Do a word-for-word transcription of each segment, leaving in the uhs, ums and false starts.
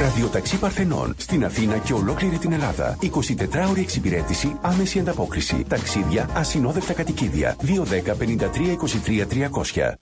Ραδιοταξί Παρθενών στην Αθήνα και ολόκληρη την Ελλάδα. εικοσιτετράωρη εξυπηρέτηση, άμεση ανταπόκριση. Ταξίδια, ασυνόδευτα κατοικίδια. δύο δέκα πενήντα τρία είκοσι τρία τριακόσια.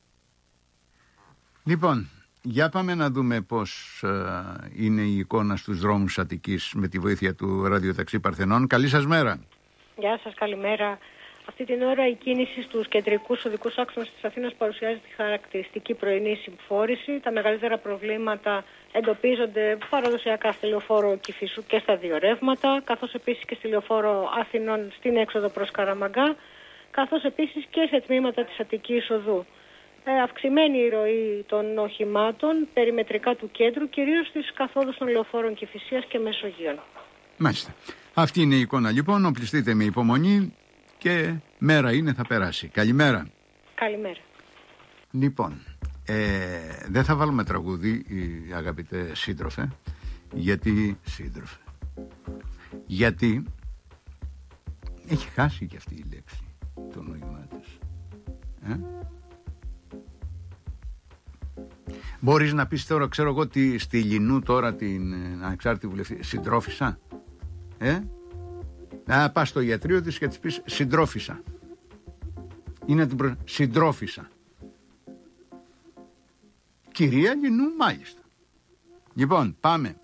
Λοιπόν, για πάμε να δούμε πώς uh, είναι η εικόνα στους δρόμους Αττικής με τη βοήθεια του Ραδιοταξί Παρθενών. Καλή σας μέρα. Γεια σας, καλημέρα. Αυτή την ώρα η κίνηση στους κεντρικούς οδικούς άξονες της Αθήνας παρουσιάζει τη χαρακτηριστική πρωινή συμφόρηση. Τα μεγαλύτερα προβλήματα εντοπίζονται παραδοσιακά στη λεωφόρο Κηφισού και στα δύο ρεύματα, καθώς επίσης και στη λεωφόρο Αθηνών στην έξοδο προς Καραμαγκά, καθώς επίσης και σε τμήματα της Αττικής οδού. Ε, αυξημένη η ροή των οχημάτων περιμετρικά του κέντρου, κυρίως στις καθόδους των λεωφόρων Κηφισίας και Μεσογείων. Μάλιστα. Αυτή είναι η εικόνα λοιπόν. Οπλιστείτε με υπομονή και μέρα είναι, θα περάσει. Καλημέρα. Καλημέρα. Λοιπόν, ε, δεν θα βάλουμε τραγούδι, αγαπητέ σύντροφε, γιατί σύντροφε, γιατί έχει χάσει και αυτή η λέξη το νόημά της. Ε? Μπορείς να πεις τώρα, ξέρω εγώ, τη, στη Λινού τώρα την ανεξάρτητη βουλευτή, συντρόφισσα. Ε? Να πας στο ιατρείο της και της πεις συντρόφισσα. Είναι την προ... συντρόφισσα. Κυρία Λινού, μάλιστα. Λοιπόν, πάμε.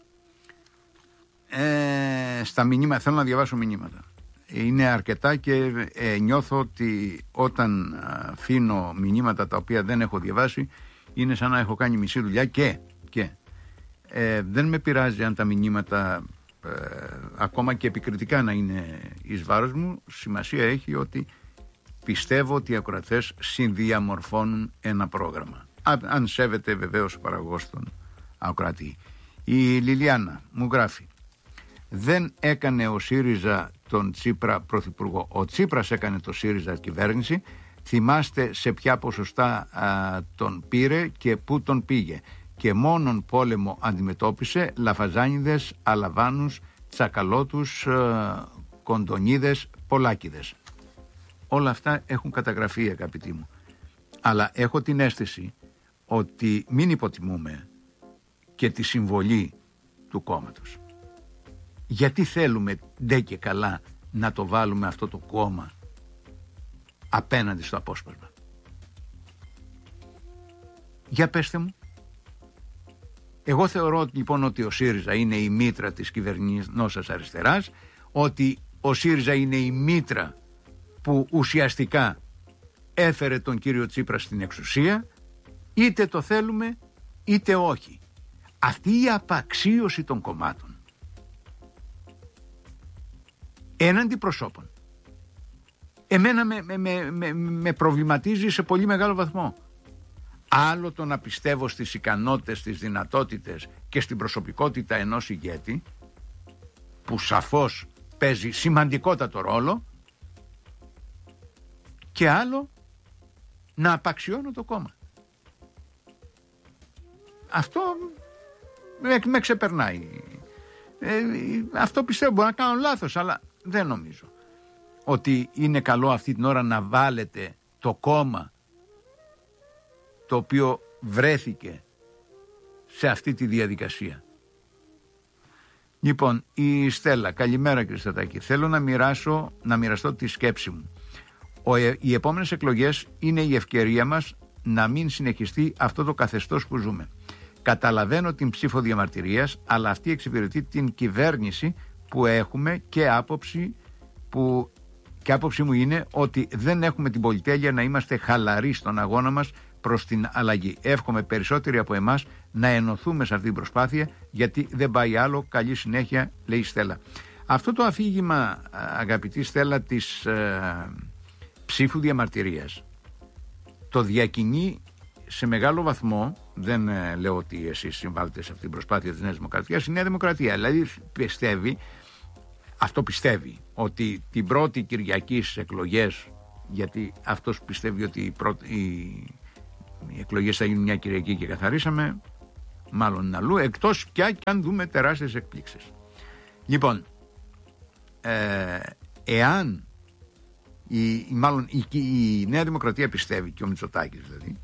Ε, στα μηνύματα, θέλω να διαβάσω μηνύματα. Είναι αρκετά και ε, νιώθω ότι όταν αφήνω μηνύματα τα οποία δεν έχω διαβάσει, είναι σαν να έχω κάνει μισή δουλειά και, και ε, δεν με πειράζει αν τα μηνύματα ε, ακόμα και επικριτικά να είναι εις βάρος μου. Σημασία έχει ότι πιστεύω ότι οι ακροατές συνδιαμορφώνουν ένα πρόγραμμα. Αν, αν σέβεται βεβαίως ο παραγωγός τον ακροατή. Η Λιλιάνα μου γράφει: δεν έκανε ο ΣΥΡΙΖΑ τον Τσίπρα πρωθυπουργό. Ο Τσίπρας έκανε το ΣΥΡΙΖΑ κυβέρνηση. Θυμάστε σε ποια ποσοστά α, τον πήρε και πού τον πήγε. Και μόνον πόλεμο αντιμετώπισε, λαφαζάνιδες, αλαβάνους, τσακαλώτους, α, κοντονίδες, πολάκιδες. Όλα αυτά έχουν καταγραφεί, αγαπητοί μου. Αλλά έχω την αίσθηση ότι μην υποτιμούμε και τη συμβολή του κόμματος. Γιατί θέλουμε ντε και καλά να το βάλουμε αυτό το κόμμα απέναντι στο απόσπασμα? Για πέστε μου. Εγώ θεωρώ λοιπόν ότι ο ΣΥΡΙΖΑ είναι η μήτρα της κυβερνήσεως αριστεράς, ότι ο ΣΥΡΙΖΑ είναι η μήτρα που ουσιαστικά έφερε τον κύριο Τσίπρα στην εξουσία, είτε το θέλουμε είτε όχι. Αυτή η απαξίωση των κομμάτων έναντι προσώπων εμένα με, με, με, με, με προβληματίζει σε πολύ μεγάλο βαθμό. Άλλο το να πιστεύω στις ικανότητες, στις δυνατότητες και στην προσωπικότητα ενός ηγέτη, που σαφώς παίζει σημαντικότατο ρόλο, και άλλο να απαξιώνω το κόμμα. Αυτό με, με ξεπερνάει. Ε, αυτό πιστεύω, μπορεί να κάνω λάθος, αλλά δεν νομίζω ότι είναι καλό αυτή την ώρα να βάλετε το κόμμα το οποίο βρέθηκε σε αυτή τη διαδικασία. Λοιπόν, η Στέλλα, καλημέρα κύριε Στατάκη. Θέλω να μοιράσω, να μοιραστώ τη σκέψη μου. Ο, οι επόμενες εκλογές είναι η ευκαιρία μας να μην συνεχιστεί αυτό το καθεστώς που ζούμε. Καταλαβαίνω την ψήφο διαμαρτυρίας, αλλά αυτή εξυπηρετεί την κυβέρνηση που έχουμε και άποψη που και άποψη μου είναι ότι δεν έχουμε την πολυτέλεια να είμαστε χαλαροί στον αγώνα μας προς την αλλαγή. Εύχομαι περισσότεροι από εμάς να ενωθούμε σε αυτή την προσπάθεια, γιατί δεν πάει άλλο. Καλή συνέχεια, λέει η Στέλλα. Αυτό το αφήγημα, αγαπητή Στέλλα, της ε, ψήφου διαμαρτυρίας το διακινεί σε μεγάλο βαθμό, δεν ε, λέω ότι εσείς συμβάλλετε σε αυτή την προσπάθεια της Νέας Δημοκρατίας, η Νέα Δημοκρατία. Δηλαδή πιστεύει, αυτό πιστεύει, ότι την πρώτη Κυριακή στις εκλογές, γιατί αυτός πιστεύει ότι η πρώτη, η, οι εκλογές θα γίνουν μια Κυριακή και καθαρίσαμε, μάλλον αλλού, εκτός πια και αν δούμε τεράστιες εκπλήξεις. Λοιπόν, ε, εάν η, μάλλον η, η Νέα Δημοκρατία πιστεύει, και ο Μητσοτάκης δηλαδή,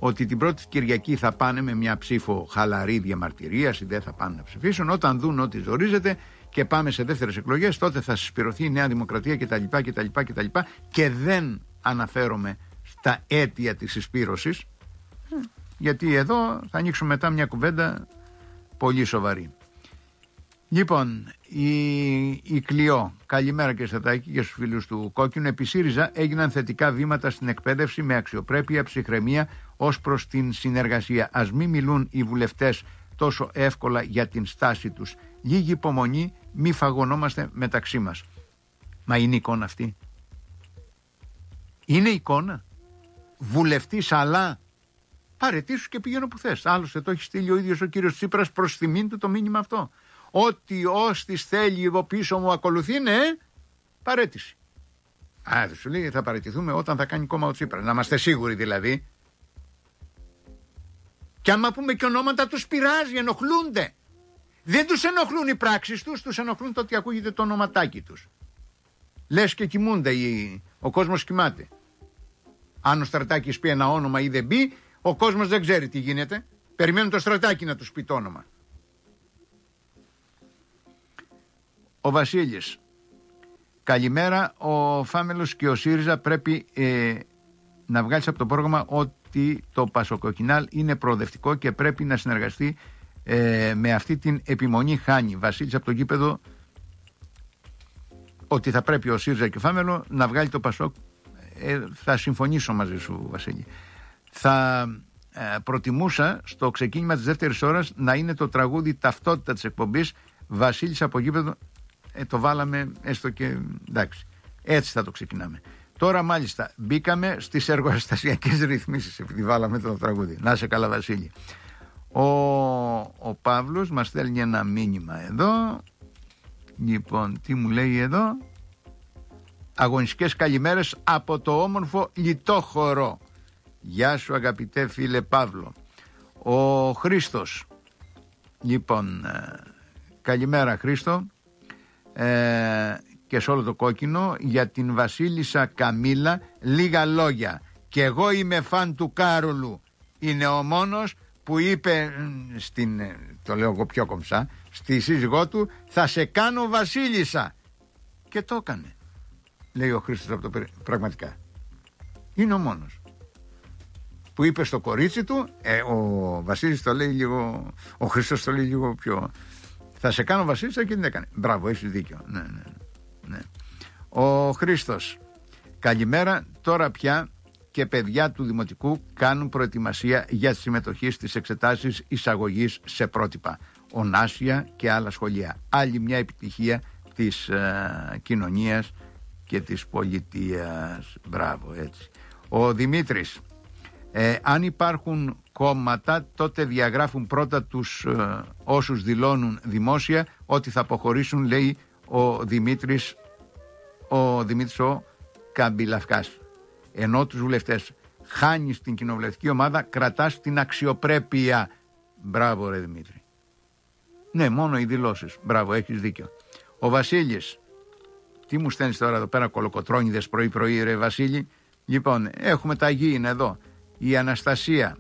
ότι την πρώτη Κυριακή θα πάνε με μια ψήφο χαλαρή διαμαρτυρίας ή δεν θα πάνε να ψηφίσουν. Όταν δουν ότι ζορίζεται και πάμε σε δεύτερες εκλογές, τότε θα συσπηρωθεί η Νέα Δημοκρατία κτλ. κτλ, κτλ. Και δεν αναφέρομαι στα αίτια της συσπήρωσης, γιατί εδώ θα ανοίξουμε μετά μια κουβέντα πολύ σοβαρή. Λοιπόν, η, η Κλειό, καλημέρα και Στατάκη και στους φίλους του Κόκκινου. Επί ΣΥΡΙΖΑ έγιναν θετικά βήματα στην εκπαίδευση με αξιοπρέπεια, ψυχραιμία ως προς την συνεργασία. Ας μην μιλούν οι βουλευτές τόσο εύκολα για την στάση τους. Λίγη υπομονή, μη φαγωνόμαστε μεταξύ μας. Μα είναι εικόνα αυτή? Είναι εικόνα? Βουλευτής αλλά παρετήσου και πηγαίνω που θες. Άλλωστε το έχει στείλει ο ίδιος ο κύριος Τσίπρας προς τιμήν του το μήνυμα αυτό. Ότι όστις θέλει εδώ πίσω μου ακολουθεί, ναι, παρέτηση. Α, δεν σου λέει θα παραιτηθούμε όταν θα κάνει κόμμα ο Τσίπρας. Να είμαστε σίγουροι δηλαδή. Και άμα πούμε και ονόματα τους πειράζει, ενοχλούνται. Δεν τους ενοχλούν οι πράξεις τους, τους ενοχλούν το ότι ακούγεται το ονοματάκι τους. Λες και κοιμούνται, οι... ο κόσμος κοιμάται. Αν ο Στρατάκης πει ένα όνομα ή δεν πει, ο κόσμος δεν ξέρει τι γίνεται. Περιμένουν το Στρατάκη να τους πει το όνομα. Ο Βασίλης, καλημέρα. Ο Φάμελος και ο ΣΥΡΙΖΑ πρέπει ε, να βγάλεις από το πρόγραμμα ότι το Πασοκοκκινάλ είναι προοδευτικό και πρέπει να συνεργαστεί ε, με αυτή την επιμονή χάνει. Βασίλης από το γήπεδο, ότι θα πρέπει ο ΣΥΡΙΖΑ και ο Φάμελο να βγάλει το Πασόκ. Ε, θα συμφωνήσω μαζί σου, Βασίλη. Θα ε, προτιμούσα στο ξεκίνημα της δεύτερης ώρας να είναι το τραγούδι ταυτότητα της εκπομπής Βασίλης από γήπεδο. Ε, το βάλαμε έστω και εντάξει. Έτσι θα το ξεκινάμε. Τώρα μάλιστα μπήκαμε στις εργοστασιακές ρυθμίσεις επειδή βάλαμε το τραγούδι. Να σε καλά, Βασίλη. Ο, ο Παύλος μας στέλνει ένα μήνυμα εδώ. Λοιπόν, τι μου λέει εδώ? Αγωνιστικές καλημέρες από το όμορφο Λιτόχωρο. Γεια σου αγαπητέ φίλε Παύλο. Ο Χρήστος. Λοιπόν, ε, καλημέρα Χρήστο. Ε, και σε όλο το Κόκκινο. Για την Βασίλισσα Καμίλα λίγα λόγια. Και εγώ είμαι φαν του Κάρολου. Είναι ο μόνος που είπε στην, το λέω εγώ πιο κομψά, στη σύζυγό του, θα σε κάνω Βασίλισσα. Και το έκανε, λέει ο Χρήστος από το περι... πραγματικά. Είναι ο μόνος που είπε στο κορίτσι του, ε, ο Βασίλης το λέει λίγο, ο Χρήστος το λέει λίγο πιο, θα σε κάνω Βασίλισσα, και την έκανε. Μπράβο, έχεις δίκιο. Ναι, ναι, ναι. Ο Χρήστος, καλημέρα. Τώρα πια και παιδιά του Δημοτικού κάνουν προετοιμασία για τη συμμετοχή στις εξετάσεις εισαγωγής σε πρότυπα. Ωνάσια και άλλα σχολεία. Άλλη μια επιτυχία της ε, κοινωνίας και της πολιτείας. Μπράβο, έτσι. Ο Δημήτρης, ε, αν υπάρχουν κόμματα, τότε διαγράφουν πρώτα τους ε, όσους δηλώνουν δημόσια ότι θα αποχωρήσουν, λέει ο Δημήτρης, ο Δημήτρης ο Καμπυλαυκάς. Ενώ τους βουλευτές χάνεις την κοινοβουλευτική ομάδα, κρατάς την αξιοπρέπεια. Μπράβο ρε Δημήτρη. Ναι, μόνο οι δηλώσεις. Μπράβο, έχεις δίκιο. Ο Βασίλης, τι μου στέλνεις τώρα εδώ πέρα κολοκοτρώνιδες πρωί πρωί ρε Βασίλη? Λοιπόν, έχουμε τα γήινα εδώ. Η Αναστασία.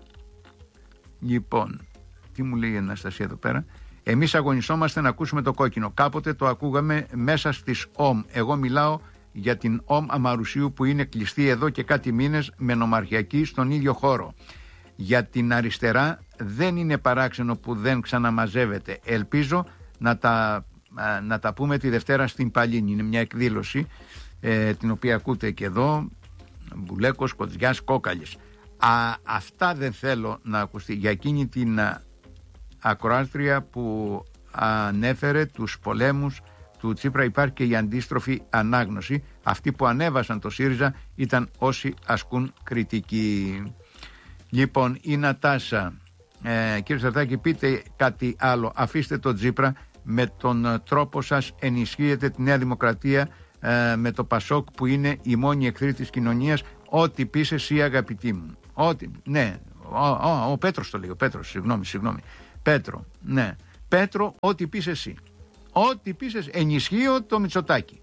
Λοιπόν, τι μου λέει η Αναστασία εδώ πέρα? Εμείς αγωνισόμαστε να ακούσουμε το Κόκκινο. Κάποτε το ακούγαμε μέσα στις ΟΜ. Εγώ μιλάω για την ΟΜ Αμαρουσίου που είναι κλειστή εδώ και κάτι μήνες με νομαρχιακή στον ίδιο χώρο. Για την αριστερά δεν είναι παράξενο που δεν ξαναμαζεύεται. Ελπίζω να τα, να τα πούμε τη Δευτέρα στην Παλίνη. Είναι μια εκδήλωση ε, την οποία ακούτε και εδώ. Μπουλέκος, Κοτζιάς, Κόκαλης. Α, αυτά δεν θέλω να ακουστεί. Για εκείνη την α, ακροάστρια που ανέφερε τους πολέμους του Τσίπρα, υπάρχει και η αντίστροφη ανάγνωση. Αυτοί που ανέβασαν το ΣΥΡΙΖΑ ήταν όσοι ασκούν κριτική. Λοιπόν, η Νατάσα, ε, κύριε Σαρτάκη, πείτε κάτι άλλο. Αφήστε τον Τσίπρα, με τον τρόπο σας ενισχύετε τη Νέα Δημοκρατία ε, με το Πασόκ που είναι η μόνη εχθρή της κοινωνίας. Ό,τι πεις εσύ αγαπητή μου. Ό,τι, ναι, ο, ο, ο Πέτρος το λέει, ο Πέτρος, συγγνώμη, συγγνώμη. Πέτρο, ναι. Πέτρο, ό,τι πεις εσύ. Ό,τι πεις εσύ. Ενισχύω το Μητσοτάκη.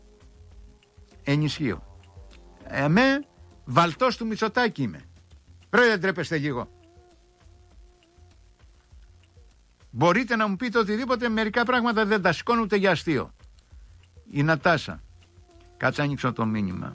Ενισχύω. Εμέ, βαλτός του Μητσοτάκη είμαι. Πρέπει να τρέπεστε λίγο. Μπορείτε να μου πείτε οτιδήποτε, μερικά πράγματα δεν τα σηκώνω ούτε για αστείο. Η Νατάσα. Κάτσε, άνοιξω το μήνυμα.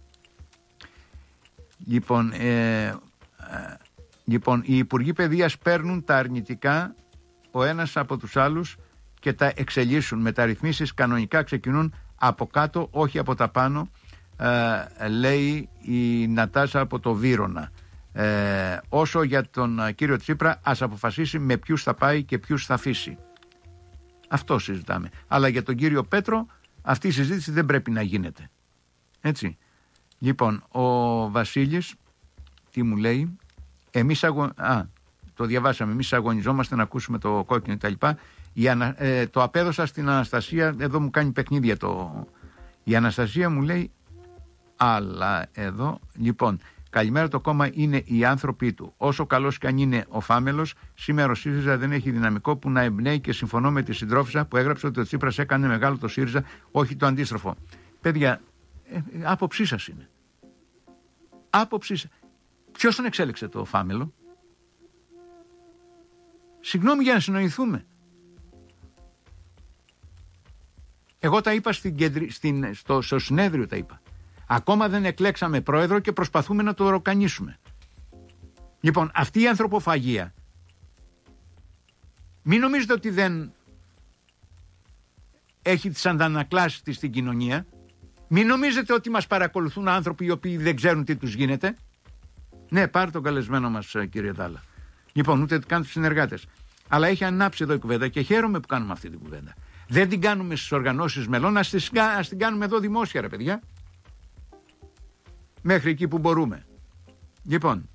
Λοιπόν, ε, ε, λοιπόν, οι Υπουργοί Παιδείας παίρνουν τα αρνητικά ο ένας από τους άλλους και τα εξελίσσουν. Μεταρρυθμίσεις κανονικά ξεκινούν από κάτω, όχι από τα πάνω, ε, λέει η Νατάσα από το Βύρωνα. Ε, όσο για τον κύριο Τσίπρα, ας αποφασίσει με ποιους θα πάει και ποιους θα αφήσει. Αυτό συζητάμε. Αλλά για τον κύριο Πέτρο αυτή η συζήτηση δεν πρέπει να γίνεται. Έτσι. Λοιπόν, ο Βασίλης τι μου λέει? Εμείς αγω... Α, το διαβάσαμε. Εμείς αγωνιζόμαστε να ακούσουμε το κόκκινο κτλ. Ανα... Ε, το απέδωσα στην Αναστασία. Εδώ μου κάνει παιχνίδια το... Η Αναστασία μου λέει αλλά εδώ. Λοιπόν, καλημέρα, το κόμμα είναι οι άνθρωποι του. Όσο καλός και αν είναι ο Φάμελος, σήμερα ο ΣΥΡΙΖΑ δεν έχει δυναμικό που να εμπνέει και συμφωνώ με τη συντρόφισσα που έγραψε ότι ο Τσίπρας έκανε μεγάλο το ΣΥΡΙΖΑ, όχι το αντίστροφο. Παιδιά, ε, άποψή σας είναι. Άποψή σας. Ποιος τον εξέλεξε το Φάμελο? Συγγνώμη για να συνοηθούμε. Εγώ τα είπα στην κεντρι... στην... στο... στο συνέδριο τα είπα. Ακόμα δεν εκλέξαμε πρόεδρο και προσπαθούμε να το οροκανίσουμε. Λοιπόν, αυτή η ανθρωποφαγία, μην νομίζετε ότι δεν έχει τις αντανακλάσεις της στην κοινωνία. Μην νομίζετε ότι μας παρακολουθούν άνθρωποι οι οποίοι δεν ξέρουν τι τους γίνεται. Ναι, πάρε τον καλεσμένο μας, κύριε Δάλα. Λοιπόν, ούτε καν τους συνεργάτες. Αλλά έχει ανάψει εδώ η κουβέντα και χαίρομαι που κάνουμε αυτή την κουβέντα. Δεν την κάνουμε στις οργανώσεις μελών, ας την κάνουμε εδώ δημόσια, ρε παιδιά. Μέχρι εκεί που μπορούμε. Λοιπόν,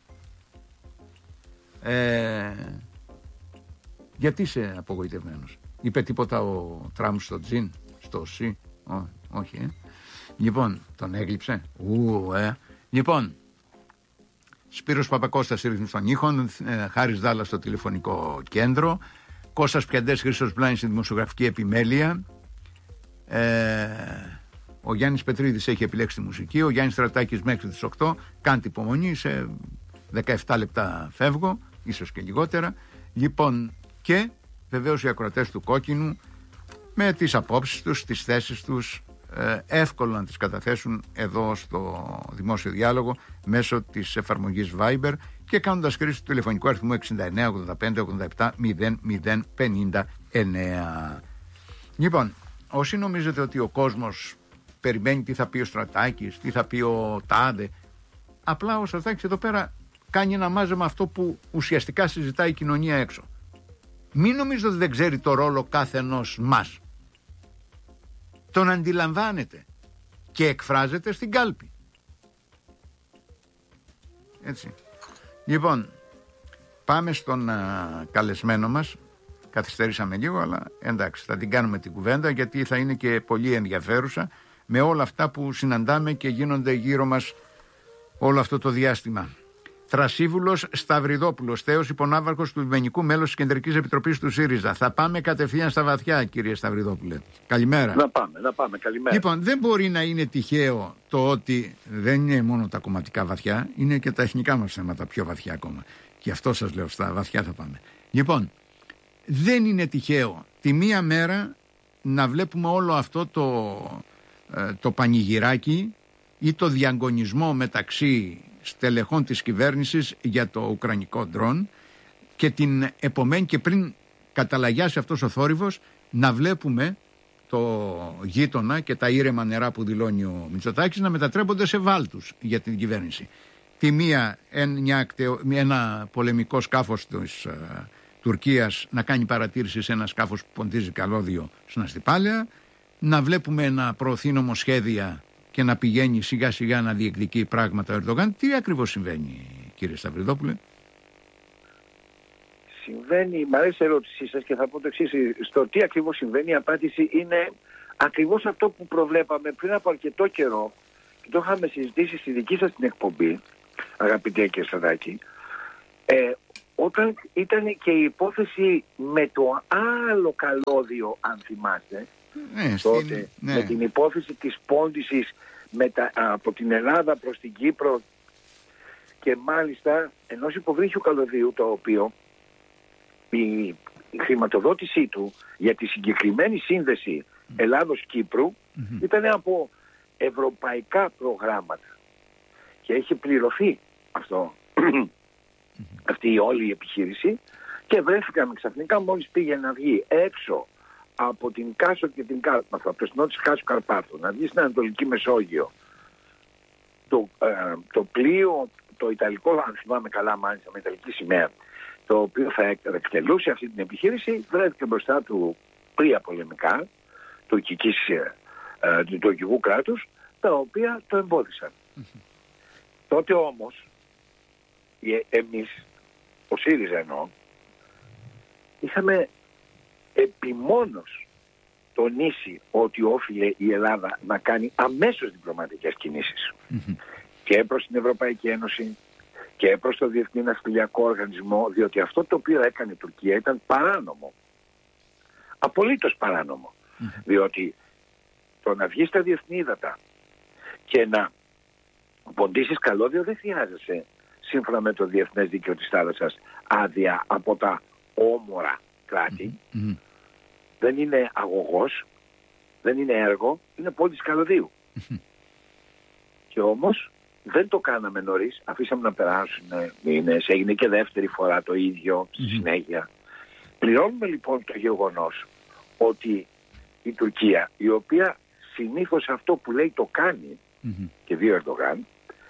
ε, γιατί είσαι απογοητευμένος? Είπε τίποτα ο Τραμπ στο τζιν, στο σι? Ό, όχι, ε. Λοιπόν, τον έγλειψε. Ου, ε. Λοιπόν, Σπύρος Παπακώστας στη ρύθμιση των ήχων, ε, Χάρης Δάλας στο τηλεφωνικό κέντρο, Κώστας Πιαντές, Χρήστος Μπλάνης στη δημοσιογραφική επιμέλεια. Ε, ο Γιάννης Πετρίδης έχει επιλέξει τη μουσική, ο Γιάννης Στρατάκης μέχρι τις οκτώ. Κάντε υπομονή, σε δεκαεπτά λεπτά φεύγω, ίσως και λιγότερα. Λοιπόν, και βεβαίως οι ακροατές του Κόκκινου με τις απόψεις τους, τις θέσεις τους, ε, εύκολο να τις καταθέσουν εδώ στο δημόσιο διάλογο μέσω της εφαρμογής Viber και κάνοντας χρήση του τηλεφωνικού αριθμού εξήντα εννέα ογδόντα πέντε ογδόντα επτά μηδέν μηδέν πενήντα εννέα. Λοιπόν, όσοι νομίζετε ότι ο κόσμος περιμένει τι θα πει ο Στρατάκης, τι θα πει ο Τάδε, απλά ο Στρατάκης εδώ πέρα κάνει ένα μάζεμα αυτό που ουσιαστικά συζητάει η κοινωνία έξω. Μην νομίζετε ότι δεν ξέρει το ρόλο κάθε ενός μας. Τον αντιλαμβάνεται και εκφράζεται στην κάλπη. Έτσι. Λοιπόν, πάμε στον α, καλεσμένο μας. Καθυστερήσαμε λίγο, αλλά εντάξει, θα την κάνουμε την κουβέντα γιατί θα είναι και πολύ ενδιαφέρουσα με όλα αυτά που συναντάμε και γίνονται γύρω μας όλο αυτό το διάστημα. Θρασίβουλος Σταυριδόπουλος, Θέος υπονάβαρχος του Λιμενικού, μέλος της Κεντρικής Επιτροπής του ΣΥΡΙΖΑ. Θα πάμε κατευθείαν στα βαθιά, κύριε Σταυριδόπουλε. Καλημέρα. Να πάμε, να πάμε. Καλημέρα. Λοιπόν, δεν μπορεί να είναι τυχαίο το ότι δεν είναι μόνο τα κομματικά βαθιά, είναι και τα εθνικά μας θέματα πιο βαθιά ακόμα. Και αυτό σας λέω, στα βαθιά θα πάμε. Λοιπόν, δεν είναι τυχαίο τη μία μέρα να βλέπουμε όλο αυτό το, το πανηγυράκι ή το διαγωνισμό μεταξύ στελεχών της κυβέρνησης για το ουκρανικό ντρόν και την επομένη και πριν καταλαγιάσει αυτός ο θόρυβος να βλέπουμε το γείτονα και τα ήρεμα νερά που δηλώνει ο Μητσοτάκης να μετατρέπονται σε βάλτους για την κυβέρνηση. Τη μία ένα πολεμικό σκάφος της uh, Τουρκίας να κάνει παρατήρηση σε ένα σκάφος που ποντίζει καλώδιο στην Αστυπάλαια, να βλέπουμε ένα προωθεί νομοσχέδια και να πηγαίνει σιγά σιγά να διεκδικεί πράγματα ο Ερντογάν. Τι ακριβώς συμβαίνει, κύριε Σταυριδόπουλε? Συμβαίνει, μ' αρέσει η ερώτησή σας και θα πω το εξής. Στο τι ακριβώς συμβαίνει, η απάντηση είναι ακριβώς αυτό που προβλέπαμε πριν από αρκετό καιρό και το είχαμε συζητήσει στη δική σας την εκπομπή, αγαπητέ κύριε Στρατάκη, ε, όταν ήταν και η υπόθεση με το άλλο καλώδιο, αν θυμάστε, ναι, τότε, στην, ναι. με την υπόθεση της πόντισης με τα, από την Ελλάδα προς την Κύπρο και μάλιστα ενός υποβρύχιου καλωδίου, το οποίο η η χρηματοδότησή του για τη συγκεκριμένη σύνδεση Ελλάδος-Κύπρου mm-hmm. ήταν από ευρωπαϊκά προγράμματα και έχει πληρωθεί αυτό, mm-hmm. αυτή η όλη η επιχείρηση, και βρέθηκαμε ξαφνικά μόλις πήγε να βγει έξω από την Κάσο και την Κάρπαθο, από το στενό της Κάσου Καρπάθου, να βγει στην Ανατολική Μεσόγειο το, ε, το πλοίο, το ιταλικό, αν θυμάμαι καλά μάλιστα, με ιταλική σημαία, το οποίο θα εκτελούσε αυτή την επιχείρηση, βρέθηκε μπροστά του πλοία πολεμικά τουρκικής, ε, του τουρκικού κράτους, τα οποία το εμπόδισαν. Mm-hmm. Τότε όμως ε, εμείς, ο ΣΥΡΙΖΑ εννοώ, είχαμε επιμόνως τονίσει ότι όφιλε η Ελλάδα να κάνει αμέσως διπλωματικές κινήσεις mm-hmm. και προς την Ευρωπαϊκή Ένωση και προς το Διεθνή Ναυτιλιακό Οργανισμό, διότι αυτό το οποίο έκανε η Τουρκία ήταν παράνομο. Απολύτως παράνομο. Mm-hmm. Διότι το να βγει στα διεθνή ύδατα και να ποντίσεις καλώδιο δεν χρειάζεσαι, σύμφωνα με το Διεθνές Δίκαιο της Θάλασσας, άδεια από τα όμορα κράτη. Mm-hmm. Δεν είναι αγωγός, δεν είναι έργο, είναι πόντις καλωδίου. Mm-hmm. Και όμως δεν το κάναμε νωρίς, αφήσαμε να περάσουν μήνες, έγινε και δεύτερη φορά το ίδιο στη mm-hmm. συνέχεια. Πληρώνουμε λοιπόν το γεγονός ότι η Τουρκία, η οποία συνήθως αυτό που λέει το κάνει, mm-hmm. και δύο Ερντογάν,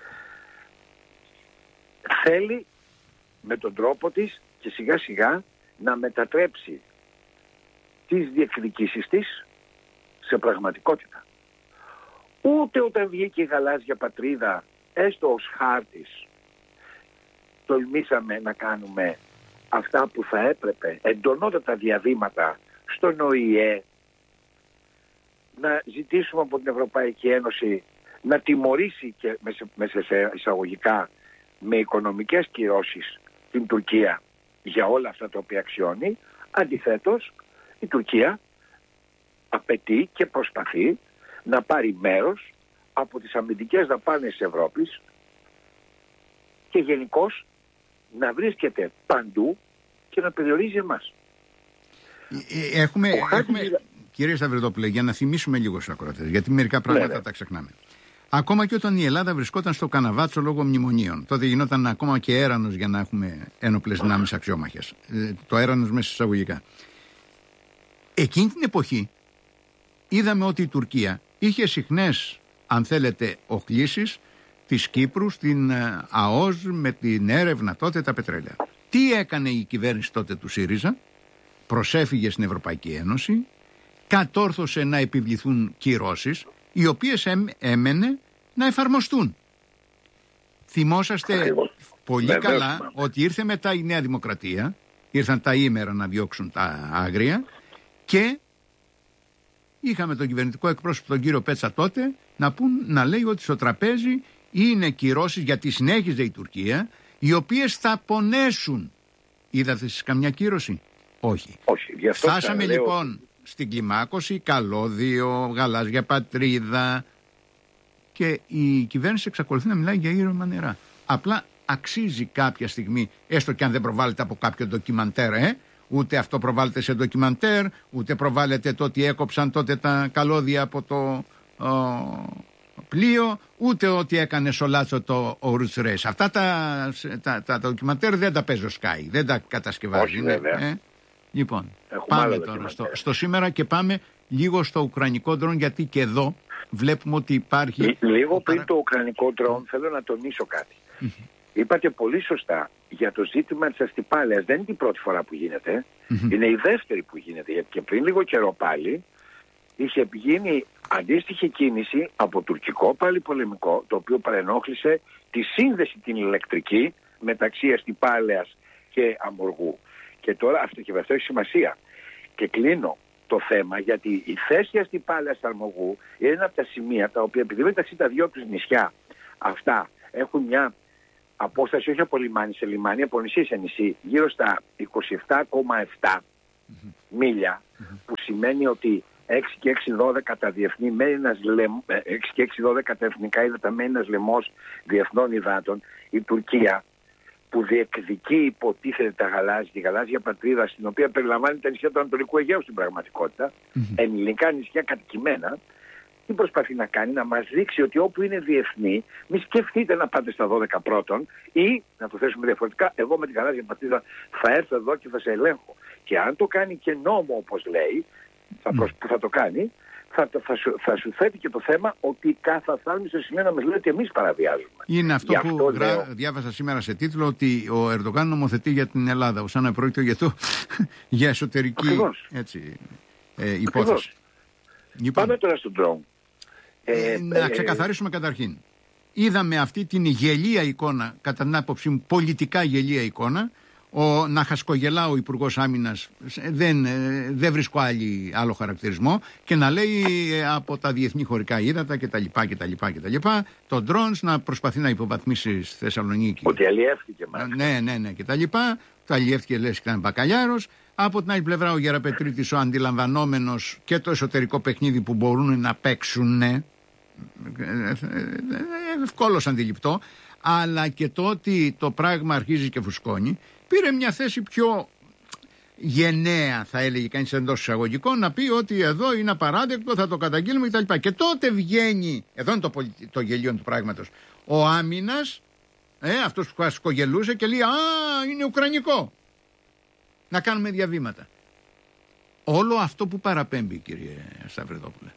θέλει με τον τρόπο της και σιγά σιγά να μετατρέψει τις διεκδικήσεις της σε πραγματικότητα. Ούτε όταν βγήκε η γαλάζια πατρίδα, έστω ως χάρτης, τολμήσαμε να κάνουμε αυτά που θα έπρεπε, εντονότατα διαβήματα στον Ο Η Ε, να ζητήσουμε από την Ευρωπαϊκή Ένωση να τιμωρήσει και μέσα σε εισαγωγικά με οικονομικές κυρώσεις την Τουρκία για όλα αυτά τα οποία αξιώνει. Αντιθέτως, η Τουρκία απαιτεί και προσπαθεί να πάρει μέρος από τις αμυντικές δαπάνες της Ευρώπης και γενικώς να βρίσκεται παντού και να περιορίζει εμάς. Έχουμε, έχουμε, κύριε Σταυριδόπουλε, για να θυμίσουμε λίγο στους ακροατές, γιατί μερικά πράγματα ναι, ναι. τα ξεχνάμε. Ακόμα και όταν η Ελλάδα βρισκόταν στο Καναβάτσο λόγω μνημονίων, τότε γινόταν ακόμα και έρανος για να έχουμε ένοπλες δυνάμεις αξιόμαχες. Ε, το έρανος μέσα εισαγωγικά. Εκείνη την εποχή είδαμε ότι η Τουρκία είχε συχνές, αν θέλετε, οχλήσεις της Κύπρου στην ΑΟΣ με την έρευνα τότε τα πετρέλαια. Τι έκανε η κυβέρνηση τότε του ΣΥΡΙΖΑ? Προσέφυγε στην Ευρωπαϊκή Ένωση, κατόρθωσε να επιβληθούν κυρώσεις, οι οποίες έμενε να εφαρμοστούν. Θυμόσαστε Ακριβώς. πολύ Βεβαίως. καλά ότι ήρθε μετά η Νέα Δημοκρατία, ήρθαν τα ήμερα να διώξουν τα άγρια και είχαμε τον κυβερνητικό εκπρόσωπο τον κύριο Πέτσα τότε να, πούν, να λέει ότι στο τραπέζι είναι κυρώσεις, γιατί συνέχιζε η Τουρκία, οι οποίες θα πονέσουν. Είδατε εσείς καμιά κύρωση? Όχι. Όχι. Φτάσαμε λοιπόν λέω... στην κλιμάκωση, καλώδιο, γαλάζια πατρίδα, και η κυβέρνηση εξακολουθεί να μιλάει για ήρεμα νερά. Απλά αξίζει κάποια στιγμή, έστω και αν δεν προβάλλεται από κάποιο ντοκιμαντέρ, ε, ούτε αυτό προβάλλεται σε ντοκιμαντέρ, ούτε προβάλλεται το ότι έκοψαν τότε τα καλώδια από το ο, πλοίο, ούτε ότι έκανε σολάτσο το Rouge Race. Αυτά τα, τα, τα ντοκιμαντέρ δεν τα παίζει ο Sky, δεν τα κατασκευάζει. Όχι, βέβαια. Ε. Λοιπόν, Έχουμε πάμε τώρα στο, στο σήμερα και πάμε λίγο στο ουκρανικό ντρόν, γιατί και εδώ βλέπουμε ότι υπάρχει... Λίγο πριν παρα... το ουκρανικό ντρόν θέλω να τονίσω κάτι. Mm-hmm. Είπατε πολύ σωστά για το ζήτημα της αστυπάλαιας. Δεν είναι η πρώτη φορά που γίνεται. Mm-hmm. Είναι η δεύτερη που γίνεται. Γιατί και πριν λίγο καιρό πάλι είχε γίνει αντίστοιχη κίνηση από τουρκικό πάλι πολεμικό, το οποίο παρενόχλησε τη σύνδεση την ηλεκτρική μεταξύ αστυπάλαιας και αμοργού. Και τώρα αυτό και αυτό έχει σημασία. Και κλείνω το θέμα, γιατί η θέση αστυπάλαιας Αρμογού είναι ένα από τα σημεία τα οποία, επειδή μεταξύ τα δυο τους νησιά αυτά έχουν μια απόσταση όχι από λιμάνι σε λιμάνι, από νησί σε νησί, γύρω στα είκοσι επτά κόμμα επτά mm-hmm. μίλια, mm-hmm. που σημαίνει ότι έξι και έξι δώδεκα τα διεθνή μένει ένας λεμ, έξι και έξι δώδεκα τα εθνικά ύδατα μένει ένας λαιμός διεθνών υδάτων. Η Τουρκία που διεκδικεί υποτίθεται τα γαλάζια, τη γαλάζια πατρίδα, στην οποία περιλαμβάνει τα νησιά του Ανατολικού Αιγαίου στην πραγματικότητα, mm-hmm. ελληνικά νησιά κατοικημένα, τι προσπαθεί να κάνει? Να μας δείξει ότι όπου είναι διεθνή, μη σκεφτείτε να πάτε στα δώδεκα πρώτον, ή να το θέσουμε διαφορετικά, εγώ με τη γαλάζια πατρίδα θα έρθω εδώ και θα σε ελέγχω. Και αν το κάνει και νόμο, όπως λέει, θα, προσ... mm. θα το κάνει, θα, θα, σου, θα σου θέτει και το θέμα ότι κάθε φτάνουμε στο σημείο να μας λέει ότι εμείς παραβιάζουμε. Είναι αυτό Γι που αυτό γρα... λέω... διάβασα σήμερα σε τίτλο, ότι ο Ερντογάν νομοθετεί για την Ελλάδα, σαν να πρόκειται για, το... για εσωτερική έτσι, ε, υπόθεση. Λοιπόν, πάμε τώρα στον drone. Ε, ε, να ε, ξεκαθαρίσουμε ε, καταρχήν. Είδαμε αυτή την γελία εικόνα, κατά την άποψή μου πολιτικά γελία εικόνα. Ο να χασκογελά ο Υπουργός Άμυνας, δεν, δεν βρίσκω άλλη, άλλο χαρακτηρισμό, και να λέει από τα διεθνή χωρικά ύδατα κτλ. κτλ. Το drones να προσπαθεί να υποβαθμίσει στη Θεσσαλονίκη. Ότι αλλιεύτηκε μάλιστα. Ναι, ναι, ναι κτλ. Το αλλιεύτηκε, λες, και ήταν μπακαλιάρος. Από την άλλη πλευρά ο Γεραπετρίτης, ο αντιλαμβανόμενος και το εσωτερικό παιχνίδι που μπορούν να παίξουν, ευκόλως αντιληπτό, αλλά και το ότι το πράγμα αρχίζει και φουσκώνει, πήρε μια θέση πιο γενναία, θα έλεγε κανείς εντός εισαγωγικών, να πει ότι εδώ είναι απαράδεκτο, θα το καταγγείλουμε κτλ. Και τότε βγαίνει, εδώ είναι το, το γελίο του πράγματος, ο Άμυνας, ε, αυτός που χασκογελούσε, και λέει, α, είναι ουκρανικό. Να κάνουμε διαβήματα. Όλο αυτό που παραπέμπει, κύριε Σταυρεδόπουλε.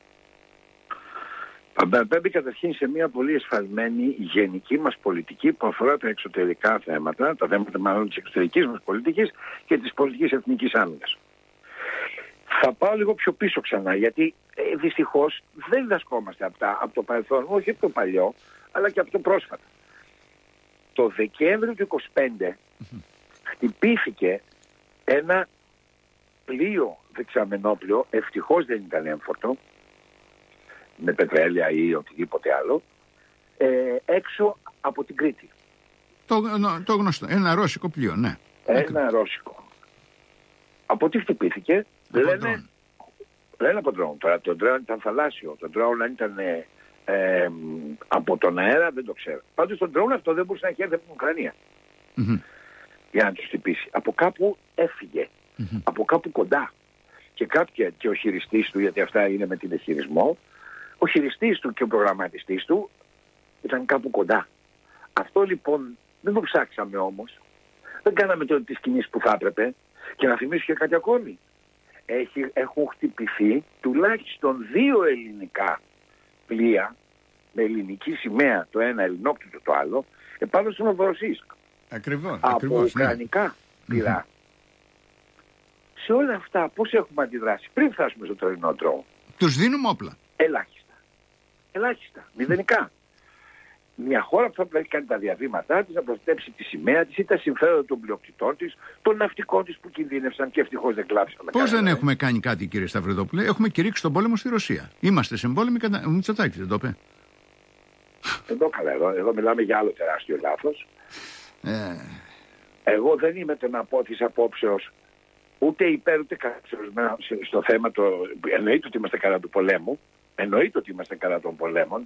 Παραπέμπει καταρχήν σε μια πολύ εσφαλμένη γενική μας πολιτική που αφορά τα εξωτερικά θέματα, τα θέματα μάλλον της εξωτερικής μας πολιτικής και της πολιτικής εθνικής άμυνας. Θα πάω λίγο πιο πίσω ξανά, γιατί ε, δυστυχώς δεν διδασκόμαστε από, τα, από το παρελθόν, όχι από το παλιό, αλλά και από το πρόσφατα. Το Δεκέμβριο του είκοσι πέντε mm-hmm. χτυπήθηκε ένα πλοίο δεξαμενόπλοιο, ευτυχώς δεν ήταν έμφορτο, με πετρέλαια ή οτιδήποτε άλλο, ε, έξω από την Κρήτη. Το, το γνωστό, ένα ρώσικο πλοίο, ναι. Ένα ρώσικο. Από τι χτυπήθηκε? Λένε, λένε από ντρόουν. Τώρα το ντρόουν ήταν θαλάσσιο. Το ντρόουν αν ήταν ε, ε, από τον αέρα δεν το ξέρω. Πάντως το ντρόουν αυτό δεν μπορούσε να έχει έρθει από την Ουκρανία. Mm-hmm. Για να του χτυπήσει. Από κάπου έφυγε. Mm-hmm. Από κάπου κοντά. Και κάποια και ο χειριστής του, γιατί αυτά είναι με την εχειρισμό, ο χειριστής του και ο προγραμματιστής του ήταν κάπου κοντά. Αυτό λοιπόν δεν το ψάξαμε όμως. Δεν κάναμε τότε τις κινήσεις που θα έπρεπε. Και να θυμίσω και κάτι ακόμη. Έχει, έχουν χτυπηθεί τουλάχιστον δύο ελληνικά πλοία με ελληνική σημαία, το ένα ελληνόκτητο το άλλο, επάνω στο Νοβοροσίσκ. Ακριβώς. Από ακριβώς, ουκρανικά ναι. πλοία. Mm-hmm. Σε όλα αυτά πώς έχουμε αντιδράσει πριν φτάσουμε στο τωρινό ντρόουν? Τους δίνουμε όπλα. Ελάχιστα. Ελάχιστα. Μηδενικά. Μια χώρα που θα πρέπει να κάνει τα διαβήματά της, να προστατέψει τη σημαία της ή τα συμφέροντα των πλειοκτητών της, των ναυτικών της που κινδύνευσαν και ευτυχώς δεν κλάψαμε. Πώς δεν έχουμε κάνει κάτι, κύριε Σταυρεδόπουλε? Έχουμε κηρύξει τον πόλεμο στη Ρωσία. Είμαστε σε πόλεμη κατά. Ο Μητσοτάκης δεν το είπε? Εδώ καλά, εδώ, εδώ μιλάμε για άλλο τεράστιο λάθος. Ε... Εγώ δεν είμαι το να πω της απόψεως ούτε υπέρ ούτε κατά στο θέμα το. Εννοείται ότι είμαστε κατά του πολέμου. Εννοείται ότι είμαστε κατά των πολέμων.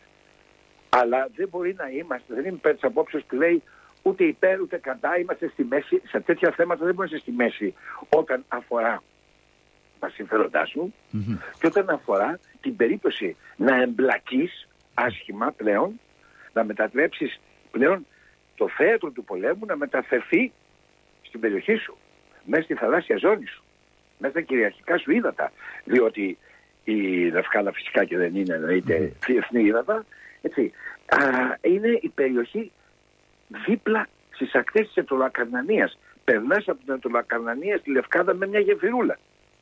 Αλλά δεν μπορεί να είμαστε, δεν είμαι υπέρ της απόψεως που λέει ούτε υπέρ ούτε κατά, είμαστε στη μέση. Σε τέτοια θέματα δεν μπορεί να είσαι στη μέση όταν αφορά τα συμφέροντά σου mm-hmm. και όταν αφορά την περίπτωση να εμπλακείς άσχημα πλέον, να μετατρέψεις πλέον το θέατρο του πολέμου να μεταφερθεί στην περιοχή σου, μέσα στη θαλάσσια ζώνη σου, μέσα στα κυριαρχικά σου ύδατα. Διότι η Λευκάδα φυσικά και δεν είναι εννοείται mm-hmm. διεθνή ύδατα, έτσι. Α, είναι η περιοχή δίπλα στις ακτές της Ετωλακαρνανίας. Περνάς από την Ετωλακαρνανία στη Λευκάδα με μια γεφυρούλα.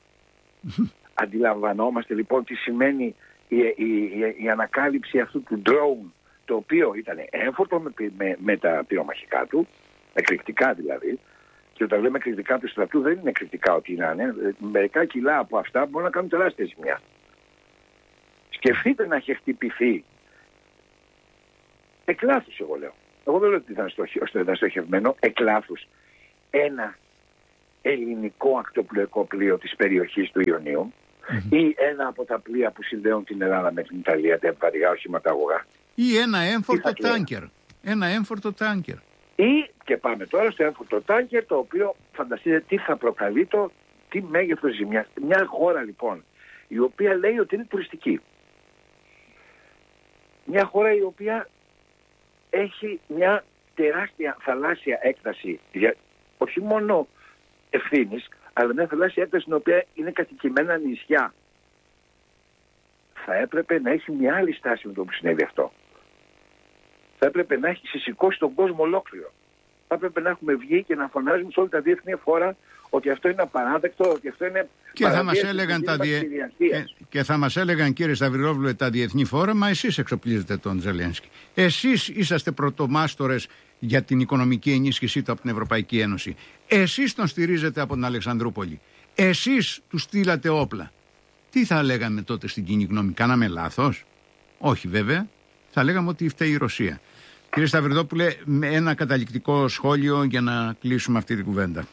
Αντιλαμβανόμαστε λοιπόν τι σημαίνει η, η, η, η ανακάλυψη αυτού του drone, το οποίο ήταν έμφορτο με, με, με τα πυρομαχικά του, εκρηκτικά δηλαδή. Και όταν λέμε εκρηκτικά του στρατού δεν είναι εκρηκτικά ότι να είναι. Μερικά κιλά από αυτά μπορούν να κάνουν τεράστια ζημιά. Σκεφτείτε να έχει χτυπηθεί εκ λάθους, εγώ λέω. Εγώ δεν λέω ότι ήταν στοχευμένο, εκ λάθους ένα ελληνικό ακτοπλοϊκό πλοίο της περιοχής του Ιωνίου mm-hmm. ή ένα από τα πλοία που συνδέουν την Ελλάδα με την Ιταλία, τα βαριά οχηματαγωγά. Ή ένα έμφορτο τάνκερ. Ένα έμφορτο τάνκερ. Ή και πάμε τώρα στο ένφορτο τάνκερ, το οποίο φανταστείτε τι θα προκαλεί το, τι μέγεθος ζημιάς. Μια χώρα λοιπόν η οποία λέει ότι είναι τουριστική. Μια χώρα η οποία έχει μια τεράστια θαλάσσια έκταση, για, όχι μόνο ευθύνης, αλλά μια θαλάσσια έκταση στην οποία είναι κατοικημένα νησιά. Θα έπρεπε να έχει μια άλλη στάση με το που συνέβη αυτό. Θα έπρεπε να έχει συσσηκώσει τον κόσμο ολόκληρο. Θα έπρεπε να έχουμε βγει και να φωνάζουμε σε όλα τα διεθνή φόρα ότι αυτό είναι απαράδεκτο, ότι αυτό είναι και θα μας έλεγαν, τα διε... και, και θα μας έλεγαν, κύριε Σταυριδόπουλε, τα διεθνή φόρα, μα εσείς εξοπλίζετε τον Ζελένσκι. Εσείς είσαστε πρωτομάστορες για την οικονομική ενίσχυσή του από την Ευρωπαϊκή Ένωση. Εσείς τον στηρίζετε από την Αλεξανδρούπολη. Εσείς του στείλατε όπλα. Τι θα λέγαμε τότε στην κοινή γνώμη, κάναμε λάθος? Όχι βέβαια, θα λέγαμε ότι φταίει η Ρωσία. Κύριε Σταυριδόπουλε, με ένα καταληκτικό σχόλιο για να κλείσουμε αυτή την κουβέντα.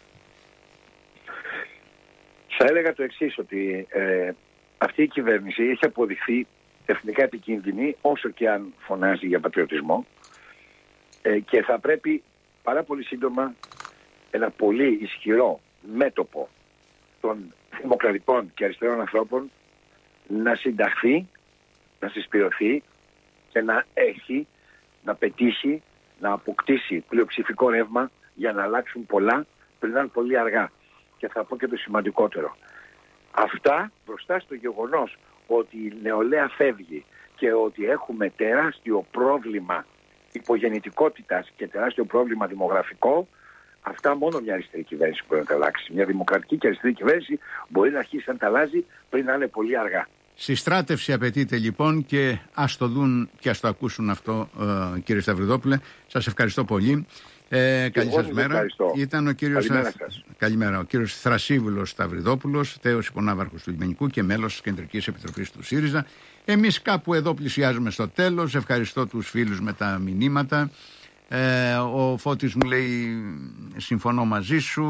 Θα έλεγα το εξής, ότι ε, αυτή η κυβέρνηση έχει αποδειχθεί εθνικά επικίνδυνη, όσο και αν φωνάζει για πατριωτισμό, ε, και θα πρέπει πάρα πολύ σύντομα ένα πολύ ισχυρό μέτωπο των δημοκρατικών και αριστερών ανθρώπων να συνταχθεί, να συσπηρωθεί και να έχει, να πετύχει, να αποκτήσει πλειοψηφικό ρεύμα για να αλλάξουν πολλά πριν να είναι πολύ αργά. Και θα πω και το σημαντικότερο. Αυτά μπροστά στο γεγονός ότι η νεολαία φεύγει και ότι έχουμε τεράστιο πρόβλημα υπογεννητικότητας και τεράστιο πρόβλημα δημογραφικό, αυτά μόνο μια αριστερή κυβέρνηση μπορεί να τα αλλάξει. Μια δημοκρατική και αριστερή κυβέρνηση μπορεί να αρχίσει να τα αλλάζει πριν να είναι πολύ αργά. Συστράτευση απαιτείται λοιπόν και ας το δουν και ας το ακούσουν αυτό, ε, κύριε Σταυριδόπουλε. Σας ευχαριστώ πολύ. Ε, καλή σας μέρα. Ήταν ο κύριος, Καλημέρα, Καλημέρα, ο κύριος Θρασίβουλος Σταυριδόπουλος, τέος υπονάβαρχος του Λιμενικού και μέλος της Κεντρικής Επιτροπής του ΣΥΡΙΖΑ. Εμείς κάπου εδώ πλησιάζουμε στο τέλος. Ευχαριστώ τους φίλους με τα μηνύματα. Ε, ο Φώτης μου λέει συμφωνώ μαζί σου,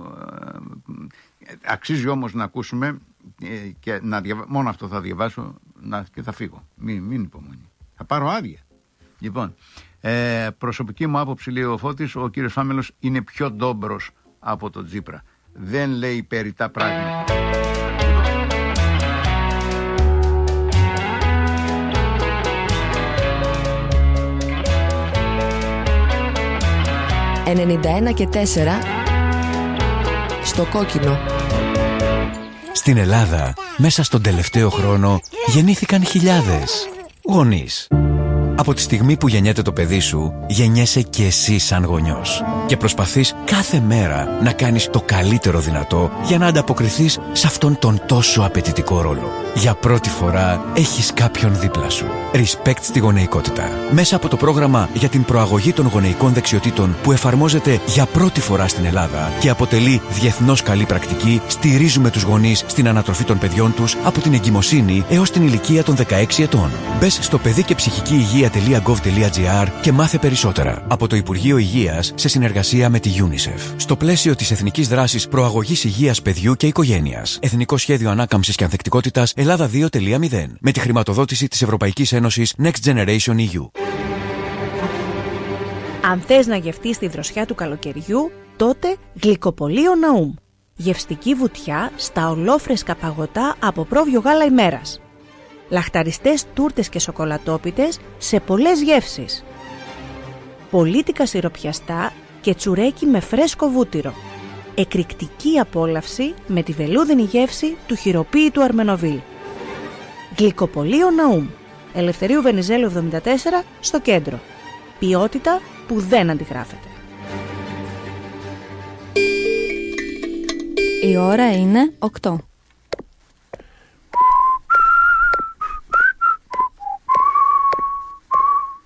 ε, αξίζει όμως να ακούσουμε ε, και να διαβα... μόνο αυτό θα διαβάσω να... και θα φύγω, μην, μην υπομονή, θα πάρω άδεια. Λοιπόν, ε, προσωπική μου άποψη, λέει ο Φώτης, ο κύριος Φάμελος είναι πιο ντόμπρος από τον Τσίπρα, δεν λέει περιττά πράγματα. ενενήντα ένα και τέσσερα στο κόκκινο. Στην Ελλάδα, μέσα στον τελευταίο χρόνο, γεννήθηκαν χιλιάδες γονείς. Από τη στιγμή που γεννιέται το παιδί σου, γεννιέσαι και εσύ σαν γονιός. Και προσπαθείς κάθε μέρα να κάνεις το καλύτερο δυνατό για να ανταποκριθείς σε αυτόν τον τόσο απαιτητικό ρόλο. Για πρώτη φορά έχεις κάποιον δίπλα σου. Respect στη γονεϊκότητα. Μέσα από το πρόγραμμα για την προαγωγή των γονεϊκών δεξιοτήτων που εφαρμόζεται για πρώτη φορά στην Ελλάδα και αποτελεί διεθνώς καλή πρακτική, στηρίζουμε τους γονείς στην ανατροφή των παιδιών τους από την εγκυμοσύνη έως την ηλικία των δεκαέξι ετών. Μπες στο παιδί και ψυχική υγεία τελεία γκοβ τελεία τζι άρ και μάθε περισσότερα. Από το Υπουργείο Υγείας σε συνεργασία με τη UNICEF. Στο πλαίσιο της Εθνικής Δράσης Προαγωγής Υγείας Παιδιού και Οικογένειας. Εθνικό Σχέδιο Ανάκαμψης και Ανθεκτικότητας Ελλάδα δύο τελεία μηδέν. Με τη χρηματοδότηση της Ευρωπαϊκής Ένωσης Next Generation ι γιου. Αν θες να γευτείς τη δροσιά του καλοκαιριού, τότε Γλυκοπωλείο Ναούμ. Γευστική βουτιά στα ολόφρεσκα παγωτά από πρόβιο γάλα ημέρας. Λαχταριστές τούρτες και σοκολατόπιτες σε πολλές γεύσεις. Πολίτικα σιροπιαστά και τσουρέκι με φρέσκο βούτυρο. Εκρηκτική απόλαυση με τη βελούδινη γεύση του χειροποίητου Αρμενοβίλ. Γλυκοπωλείο Ναούμ. Ελευθερίου Βενιζέλου εβδομήντα τέσσερα στο κέντρο. Ποιότητα που δεν αντιγράφεται. Η ώρα είναι οκτώ.